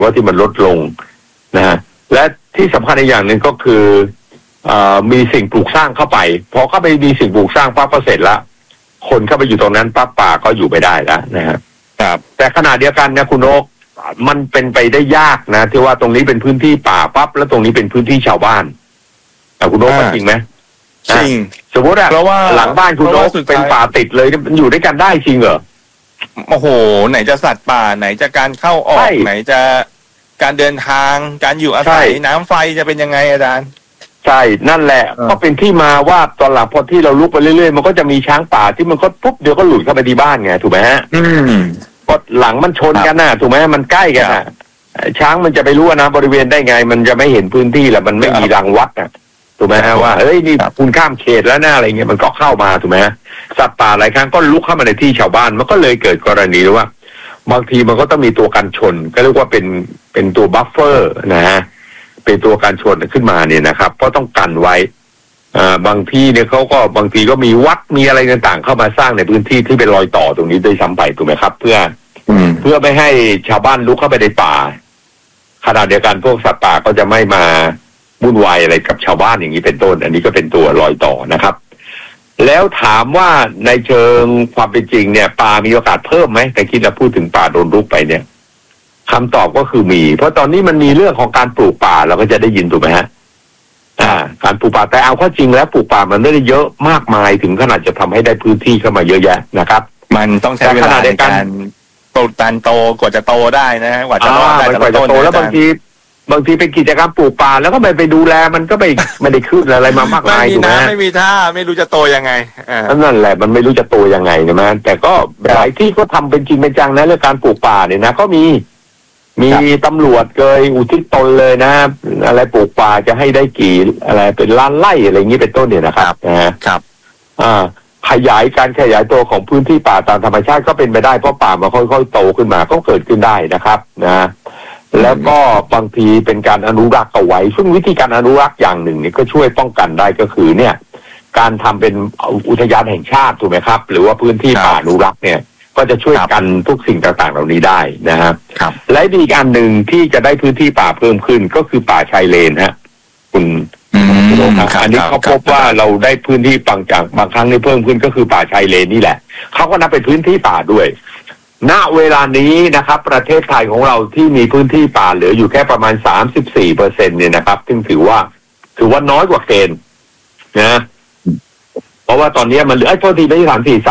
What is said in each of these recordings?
ว่าที่มันลดลงนะฮะและที่สำคัญอีกอย่างหนึ่งก็คือมีสิ่งปลูกสร้างเข้าไปพอเข้าไปมีสิ่งปลูกสร้างปั๊บก็เสร็จแล้วคนเข้าไปอยู่ตรงนั้นปั๊บป่าก็อยู่ไม่ได้แล้วนะครับแต่ขณะเดียวกันนะคุณโอ๊คมันเป็นไปได้ยากนะที่ว่าตรงนี้เป็นพื้นที่ป่าปั๊บแล้วตรงนี้เป็นพื้นที่ชาวบ้านคุณโอ๊คจริงไหมจริงสมมติเพราะว่าหลังบ้านคุณโอ๊คเป็นป่าติดเลยมันอยู่ด้วยกันได้จริงเหรอโอ้โหไหนจะสัตว์ป่าไหนจะการเข้าออกไหนจะการเดินทางการอยู่อาศัยน้ำไฟจะเป็นยังไงอาจารย์ใช่นั่นแหละก็เป็นที่มาว่าตอนหลังพอที่เราลุกไปเรื่อยๆมันก็จะมีช้างป่าที่มันก็ปุ๊บเดี๋ยวก็หลุดเข้าไปที่บ้านไงถูกไหมฮะพอหลังมันชนกันน่ะถูกไหมมันใกล้กันน่ะช้างมันจะไปรู้นะบริเวณได้ไงมันจะไม่เห็นพื้นที่แหละมันไม่มีรังวัดน่ะถูกไหมฮะว่าเอ้ยนี่คุณข้ามเขตแล้วนะอะไรเงี้ยมันก็เข้ามาถูกไหมสัตว์ป่าหลายครั้งก็ลุกเข้ามาในที่ชาวบ้านมันก็เลยเกิดกรณีว่าบางทีมันก็ต้องมีตัวกันชนก็เรียกว่าเป็นตัวบัฟเฟอร์นะฮะเป็นตัวการชนขึ้นมาเนี่ยนะครับเพราะต้องกันไว้บางที่เนี่ยเขาก็บางทีก็มีวัดมีอะไรต่างๆเข้ามาสร้างในพื้นที่ที่เป็นรอยต่อตรงนี้โดยซ้ำไปถูกไหมครับเพื่อไม่ให้ชาวบ้านลุกเข้าไปในป่าขณะเดียวกันพวกสัตว์ป่าก็จะไม่มาวุ่นวายอะไรกับชาวบ้านอย่างนี้เป็นต้นอันนี้ก็เป็นตัวรอยต่อนะครับแล้วถามว่าในเชิงความเป็นจริงเนี่ยป่ามีโอกาสเพิ่มไหมแต่คิดเราพูดถึงป่าโดนรุกไปเนี่ยคำตอบก็คือมีเพราะตอนนี้มันมีเรื่องของการปลูกป่าเราก็จะได้ยินถูกไหมฮะการปลูกป่าแต่เอาเข้าจริงแล้วปลูกป่ามันไม่ได้เยอะมากมายถึงขนาดจะทำให้ได้พื้นที่เข้ามาเยอะแยะนะครับมันต้องใช้เวลาในการปลูกตันโตกว่าจะโตได้นะฮะกว่าจะโตแล้วบางทีเป็นกิจกรรมปลูกป่าแล้วก็ไปดูแลมันก็ไม่ได้ขึ้นอะไรมามากมายถูกไหมไม่มีท่าไม่รู้จะโตยังไงนั่นแหละมันไม่รู้จะโตยังไงนะมันแต่ก็หลายที่ก็ทำเป็นจริงเป็นจังนะเรื่องการปลูกป่าเนี่ยนะก็มีตำรวจเคยอุทิศตนเลยนะอะไรปลูกป่าจะให้ได้กี่อะไรเป็นล้านไร่อะไรอย่างนี้เป็นต้นเนี่ยนะครับครับขยายตัวของพื้นที่ป่าตามธรรมชาติก็เป็นไปได้เพราะป่ามันค่อยๆโตขึ้นมาก็เกิดขึ้นได้นะครับนะแล้วก็บางทีเป็นการอนุรักษ์เอาไว้ซึ่งวิธีการอนุรักษ์อย่างหนึ่งนี่ก็ช่วยป้องกันได้ก็คือเนี่ยการทำเป็นอุทยานแห่งชาติถูกไหมครับหรือว่าพื้นที่ป่าอนุรักษ์เนี่ยก็จะช่วยกันทุกสิ่งต่างๆเหล่านี้ได้นะครับและอีกอันหนึ่งที่จะได้พื้นที่ป่าเพิ่มขึ้นก็คือป่าชายเลนฮะคุณอันนี้เขาพบว่าเราได้พื้นที่บางครั้งในเพิ่มขึ้นก็คือป่าชายเลนนี่แหละเขาก็นับเป็นพื้นที่ป่าด้วยณเวลานี้นะครับประเทศไทยของเราที่มีพื้นที่ป่าเหลืออยู่แค่ประมาณ 34% เนี่ยนะครับซึ่งถือว่าน้อยกว่าเกณฑ์นะเพราะว่าตอนนี้มันเหลือโทษทีไม่ใช่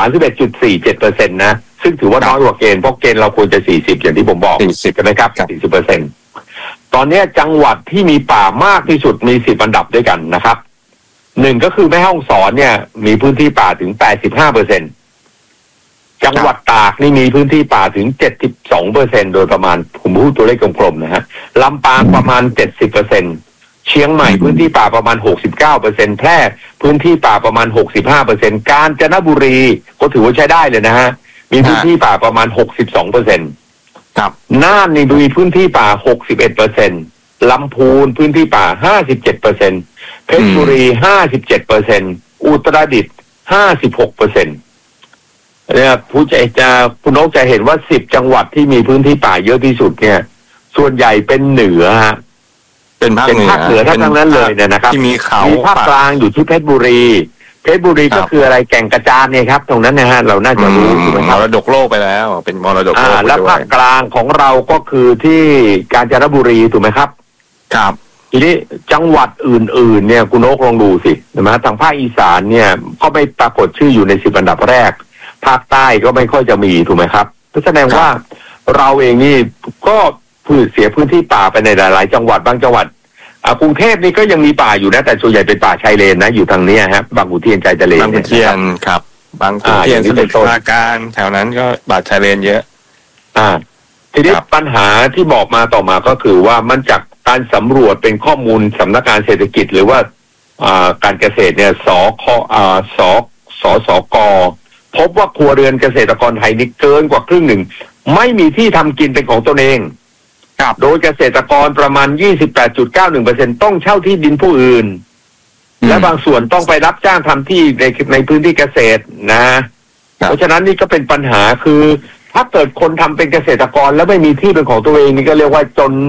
31.47%นะซึ่งถือว่าน้อยกว่าเกณฑ์เพราะเกณฑ์เราควรจะ40อย่างที่ผมบอก40กันนะครับ40%ตอนนี้จังหวัดที่มีป่ามากที่สุดมี10อันดับด้วยกันนะครับ1ก็คือแม่ฮ่องสอนเนี่ยมีพื้นที่ป่าถึง 85%จังหวัดตากนี่มีพื้นที่ป่าถึง 72% โดยประมาณผมพูดตัวเลขกลมๆนะฮะลำปางประมาณ 70%เชียงใหม่พื้นที่ป่าประมาณ 69% แพร่พื้นที่ป่าประมาณ 65% กาญจนบุรีก็ถือว่าใช้ได้เลยนะฮะมีพื้นที่ป่าประมาณ 62% ครับน่านนี่มีพื้นที่ป่า 61%ลำพูนพื้นที่ป่า 57%เพชรบุรี 57%อุตรดิตถ์ 56%เนี่ยคุณนกจะเห็นว่า10จังหวัดที่มีพื้นที่ป่าเยอะที่สุดเนี่ยส่วนใหญ่เป็นเหนือฮะเป็นภาคเหนือทั้งนั้นเลยเนี่ยนะครับที่มีเขามีภาคกลางอยู่ที่เพชรบุรีก็คืออะไรแก่งกระจานเนี่ยครับตรงนั้นนะฮะเราน่าจะรู้ถูกไหมครับมรดกโลกไปแล้วเป็นมรดกโลกแล้วภาคกลางของเราก็คือที่กาญจนบุรีถูกไหมครับครับทีนี้จังหวัดอื่นๆเนี่ยคุณนกลองดูสิใช่ไหมทางภาคอีสานเนี่ยก็ไม่ปรากฏชื่ออยู่ใน10อันดับแรกภาคใต้ก็ไม่ค่อยจะมีถูกไหมครับแสดงว่าเราเองนี่ก็เสียพื้นที่ป่าไปในหลายๆจังหวัดบางจังหวัดกรุงเทพนี่ก็ยังมีป่าอยู่นะแต่ส่วนใหญ่เป็นป่าชายเลนนะอยู่ทางนี้ฮะบางขุนเทียนใจทะเลบางขุนเทียนครับบางขุนเทียนสมุทรปราการแถวนั้นก็ป่าชายเลนเยอะทีนี้ปัญหาที่บอกมาต่อมาก็คือว่ามันจากการสำรวจเป็นข้อมูลสำนักงานเศรษฐกิจหรือว่าการเกษตรเนี่ยสกพบว่าครัวเรือนเกษตรกรไทยนี่เกินกว่าครึ่งหนึ่งไม่มีที่ทำกินเป็นของตนเองโดยเกษตรกรประมาณ 28.91% ต้องเช่าที่ดินผู้อื่นและบางส่วนต้องไปรับจ้างทำที่ในพื้นที่เกษตรนะเพราะฉะนั้นนี่ก็เป็นปัญหาคือถ้าเกิดคนทำเป็นเกษตรกรแล้วไม่มีที่เป็นของตัวเองนี่ก็เรียกว่าจน